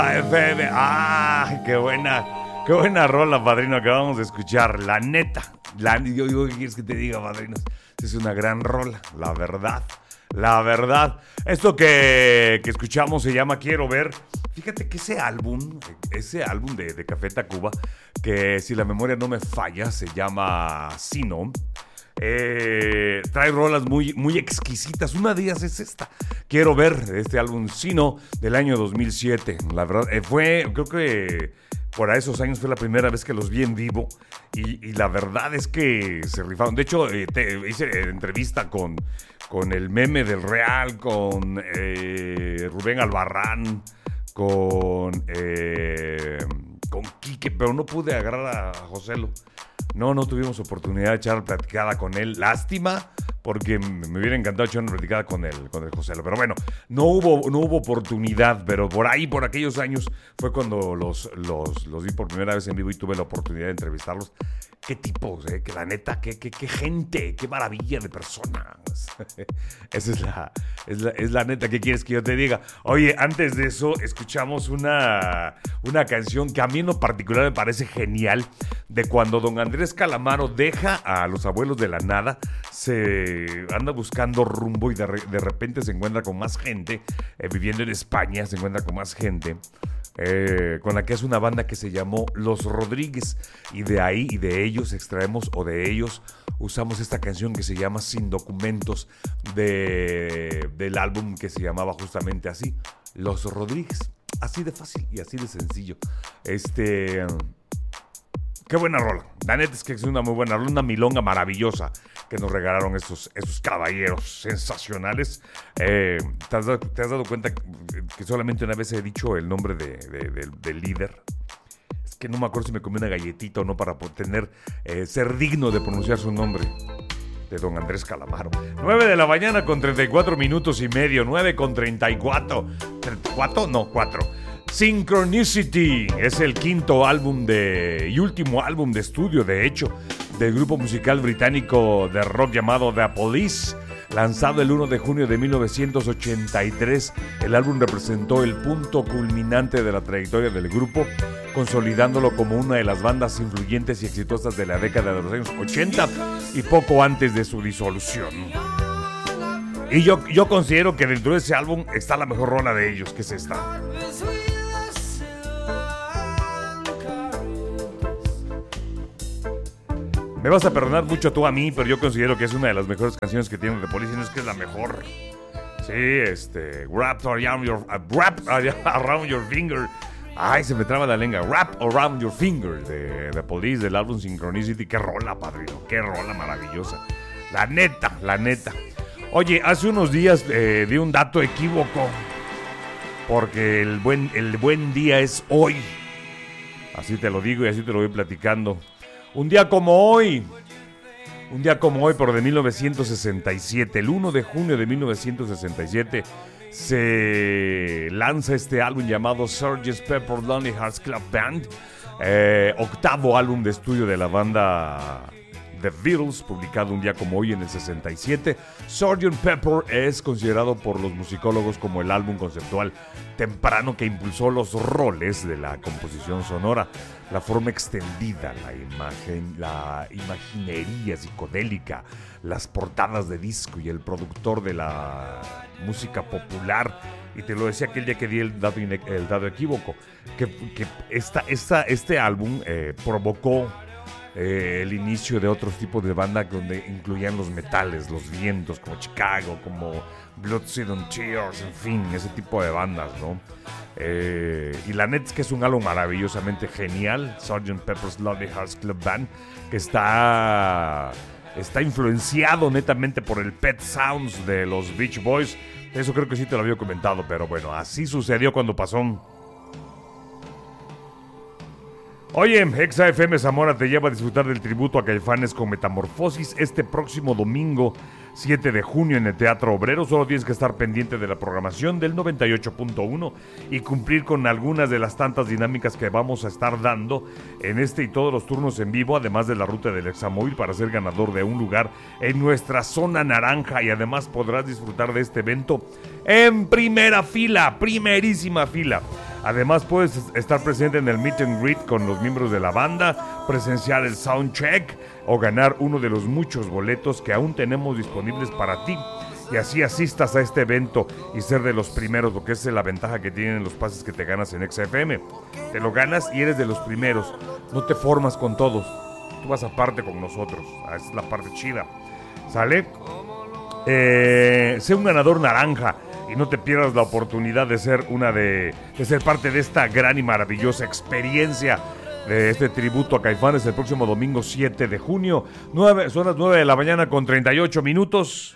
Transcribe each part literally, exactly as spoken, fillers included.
F M. ¡Ah! ¡Qué buena! ¡Qué buena rola, padrino! Acabamos de escuchar. La neta. La, yo, yo, ¿qué quieres que te diga, padrino? Es una gran rola, la verdad. La verdad. Esto que, que escuchamos se llama Quiero Ver. Fíjate que ese álbum, ese álbum de, de Café Tacuba, que si la memoria no me falla, se llama Sino. Eh, trae rolas muy, muy exquisitas. Una de ellas es esta, Quiero Ver, de este álbum Sino del año dos mil siete. La verdad, eh, fue, creo que por esos años fue la primera vez que los vi en vivo. Y, y la verdad es que se rifaron. De hecho, eh, te, hice entrevista con, con el meme del Real, con eh, Rubén Albarrán, con, eh, con Quique, pero no pude agarrar a Joselo. No, no tuvimos oportunidad de echar platicada con él. Lástima, porque me hubiera encantado echar una platicada con él, con el Joselo. Pero bueno, no hubo, no hubo oportunidad, pero por ahí, por aquellos años, fue cuando los, los, los vi por primera vez en vivo y tuve la oportunidad de entrevistarlos. Qué tipos, eh, que la neta, qué, qué, qué gente, qué maravilla de personas. Esa es la, es, la, es la neta, ¿qué quieres que yo te diga? Oye, antes de eso, escuchamos una, una canción que a mí en lo particular me parece genial, de cuando don Andrés Calamaro deja a los abuelos de la nada, se anda buscando rumbo y de, re, de repente se encuentra con más gente, eh, viviendo en España, se encuentra con más gente. Eh, con la que es una banda que se llamó Los Rodríguez, y de ahí y de ellos extraemos, o de ellos usamos esta canción que se llama Sin Documentos, de, del álbum que se llamaba justamente así, Los Rodríguez. Así de fácil y así de sencillo. Este... Qué buena rola. La neta es que es una muy buena rola, una milonga maravillosa que nos regalaron esos, esos caballeros sensacionales. Eh, ¿te, has dado, ¿Te has dado cuenta que solamente una vez he dicho el nombre de, de, de, del líder? Es que no me acuerdo si me comí una galletita o no para tener, eh, ser digno de pronunciar su nombre. De don Andrés Calamaro. nueve de la mañana con treinta y cuatro minutos y medio. nueve con treinta y cuatro. ¿cuatro? No, cuatro. Synchronicity es el quinto álbum de, y último álbum de estudio, de hecho, del grupo musical británico de rock llamado The Police. Lanzado el uno de junio de mil novecientos ochenta y tres, el álbum representó el punto culminante de la trayectoria del grupo, consolidándolo como una de las bandas influyentes y exitosas de la década de los años ochenta y poco antes de su disolución. Y yo, yo considero que dentro de ese álbum está la mejor rola de ellos, que es esta. Me vas a perdonar mucho tú a mí, pero yo considero que es una de las mejores canciones que tiene The Police, y no es que es la mejor. Sí, este... Wrap around your... Uh, wrap around your finger. Ay, se me traba la lengua. Wrap around your finger de The Police, del álbum Synchronicity. Qué rola, padrino. Qué rola maravillosa. La neta, la neta. Oye, hace unos días eh, di un dato equívoco, porque el buen, el buen día es hoy. Así te lo digo y así te lo voy platicando. Un día como hoy, un día como hoy, pero de mil novecientos sesenta y siete, el uno de junio de mil novecientos sesenta y siete, se lanza este álbum llamado sergeant Pepper's Lonely Hearts Club Band, eh, octavo álbum de estudio de la banda The Beatles, publicado un día como hoy en el sesenta y siete. sergeant Pepper es considerado por los musicólogos como el álbum conceptual temprano que impulsó los roles de la composición sonora, la forma extendida, la imagen, la imaginería psicodélica, las portadas de disco y el productor de la música popular. Y te lo decía aquel día que di el dato, el dato equívoco, que, que esta, esta, este álbum eh, provocó Eh, el inicio de otros tipos de bandas donde incluían los metales, los vientos, como Chicago, como Blood, Sweat and Tears, en fin, ese tipo de bandas, ¿no? Eh, y la neta es que es un álbum maravillosamente genial, sergeant Pepper's Lonely Hearts Club Band, que está, está influenciado netamente por el Pet Sounds de los Beach Boys. Eso creo que sí te lo había comentado, pero bueno, así sucedió cuando pasó. Oye, Exa F M Zamora te lleva a disfrutar del tributo a Caifanes con Metamorfosis este próximo domingo siete de junio en el Teatro Obrero. Solo tienes que estar pendiente de la programación del noventa y ocho punto uno y cumplir con algunas de las tantas dinámicas que vamos a estar dando en este y todos los turnos en vivo, además de la ruta del Examóvil para ser ganador de un lugar en nuestra zona naranja, y además podrás disfrutar de este evento en primera fila, primerísima fila. Además puedes estar presente en el meet and greet con los miembros de la banda, presenciar el soundcheck o ganar uno de los muchos boletos que aún tenemos disponibles para ti. Y así asistas a este evento y ser de los primeros, lo que es la ventaja que tienen los pases que te ganas en X F M. Te lo ganas y eres de los primeros. No te formas con todos. Tú vas aparte con nosotros. Esa es la parte chida. ¿Sale? Eh, sé un ganador naranja y no te pierdas la oportunidad de ser una de, de ser parte de esta gran y maravillosa experiencia de este tributo a Caifanes el próximo domingo siete de junio. nueve, son las nueve de la mañana con treinta y ocho minutos.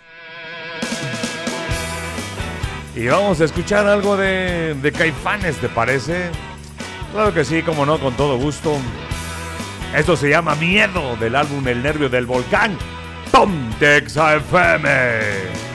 Y vamos a escuchar algo de, de Caifanes, ¿te parece? Claro que sí, como no, con todo gusto. Esto se llama Miedo, del álbum El Nervio del Volcán. ¡Tom! de X F M.